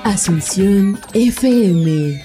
Asunción FM.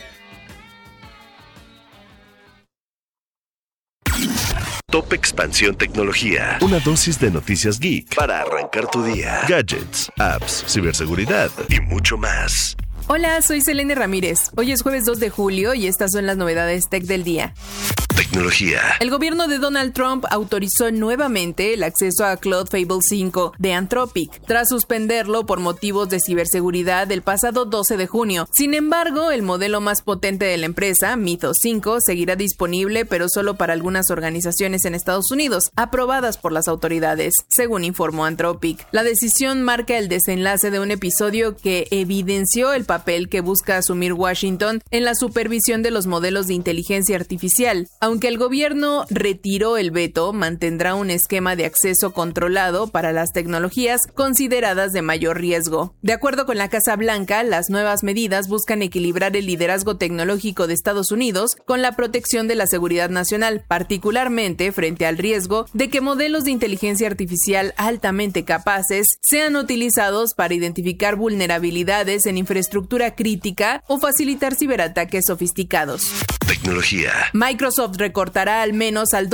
Top Expansión Tecnología. Una dosis de noticias geek para arrancar tu día. Gadgets, apps, ciberseguridad y mucho más. Hola, soy Selene Ramírez. Hoy es jueves 2 de julio y estas son las novedades tech del día. Tecnología. El gobierno de Donald Trump autorizó nuevamente el acceso a Claude Fable 5 de Anthropic, tras suspenderlo por motivos de ciberseguridad el pasado 12 de junio. Sin embargo, el modelo más potente de la empresa, Mythos 5, seguirá disponible, pero solo para algunas organizaciones en Estados Unidos, aprobadas por las autoridades, según informó Anthropic. La decisión marca el desenlace de un episodio que evidenció el papel que busca asumir Washington en la supervisión de los modelos de inteligencia artificial. Aunque el gobierno retiró el veto, mantendrá un esquema de acceso controlado para las tecnologías consideradas de mayor riesgo. De acuerdo con la Casa Blanca, las nuevas medidas buscan equilibrar el liderazgo tecnológico de Estados Unidos con la protección de la seguridad nacional, particularmente frente al riesgo de que modelos de inteligencia artificial altamente capaces sean utilizados para identificar vulnerabilidades en infraestructura crítica o facilitar ciberataques sofisticados. Tecnología. Microsoft recortará al menos al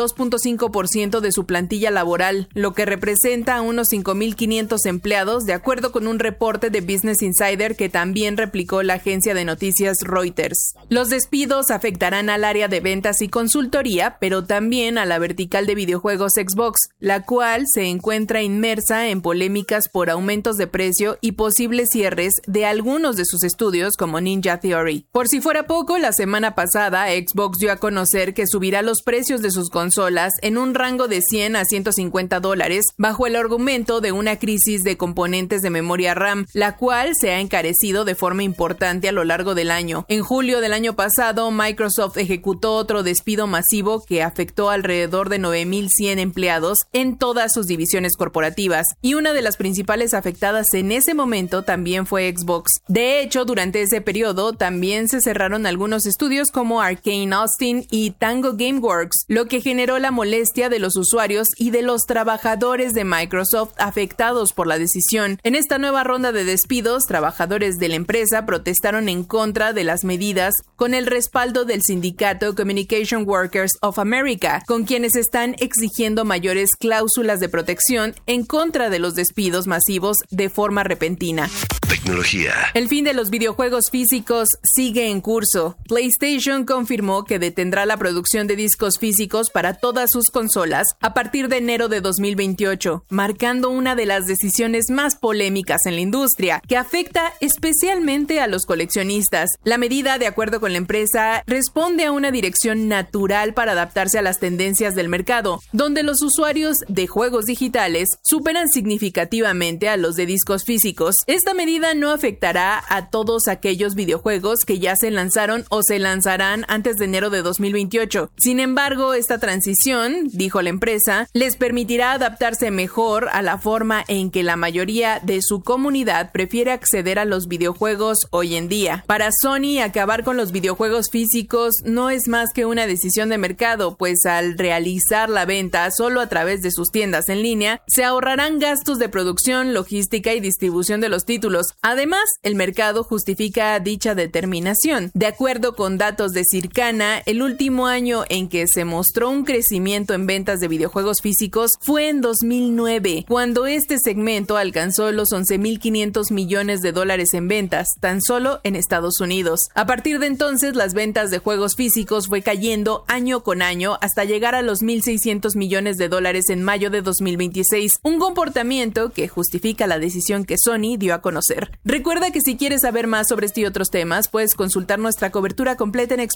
2.5% de su plantilla laboral, lo que representa a unos 5.500 empleados, de acuerdo con un reporte de Business Insider que también replicó la agencia de noticias Reuters. Los despidos afectarán al área de ventas y consultoría, pero también a la vertical de videojuegos Xbox, la cual se encuentra inmersa en polémicas por aumentos de precio y posibles cierres de algunos de sus estudios como Ninja Theory. Por si fuera poco, la semana pasada Xbox dio a conocer que subirá los precios de sus consolas en un rango de $100 a $150 bajo el argumento de una crisis de componentes de memoria RAM, la cual se ha encarecido de forma importante a lo largo del año. En julio del año pasado, Microsoft ejecutó otro despido masivo que afectó alrededor de 9.100 empleados en todas sus divisiones corporativas, y una de las principales afectadas en ese momento también fue Xbox. De hecho, durante ese periodo también se cerraron algunos estudios como Arcane Austin y Tango Gameworks, lo que generó la molestia de los usuarios y de los trabajadores de Microsoft afectados por la decisión. En esta nueva ronda de despidos, trabajadores de la empresa protestaron en contra de las medidas con el respaldo del sindicato Communication Workers of America, con quienes están exigiendo mayores cláusulas de protección en contra de los despidos masivos de forma repentina. Tecnología. El fin de los videojuegos físicos sigue en curso. PlayStation confirmó que detendrá la producción de discos físicos para todas sus consolas a partir de enero de 2028, marcando una de las decisiones más polémicas en la industria, que afecta especialmente a los coleccionistas. La medida, de acuerdo con la empresa, responde a una dirección natural para adaptarse a las tendencias del mercado, donde los usuarios de juegos digitales superan significativamente a los de discos físicos. Esta medida no afectará a todos aquellos videojuegos que ya se lanzaron o se lanzarán antes de enero de 2028. Sin embargo, esta transición, dijo la empresa, les permitirá adaptarse mejor a la forma en que la mayoría de su comunidad prefiere acceder a los videojuegos hoy en día. Para Sony, acabar con los videojuegos físicos no es más que una decisión de mercado, pues al realizar la venta solo a través de sus tiendas en línea, se ahorrarán gastos de producción, logística y distribución de los títulos. Además, el mercado justifica dicha determinación. De acuerdo con datos de Circana, el último año en que se mostró un crecimiento en ventas de videojuegos físicos fue en 2009, cuando este segmento alcanzó los $11.500 millones en ventas, tan solo en Estados Unidos. A partir de entonces, las ventas de juegos físicos fue cayendo año con año hasta llegar a los $1.600 millones en mayo de 2026, un comportamiento que justifica la decisión que Sony dio a conocer. Recuerda que si quieres saber más sobre este y otros temas, puedes consultar nuestra cobertura completa en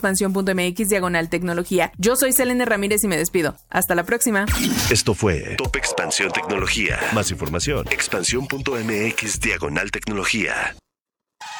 expansión.mx/tecnología. Yo soy Selene Ramírez y me despido. Hasta la próxima. Esto fue Top Expansión Tecnología. Más información, expansión.mx/tecnología.